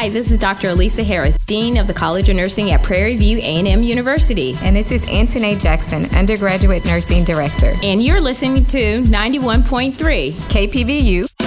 Hi, this is Dr. Elisa Harris, Dean of the College of Nursing at Prairie View A&M University. And this is Antoinette Jackson, Undergraduate Nursing Director. And you're listening to 91.3 KPVU.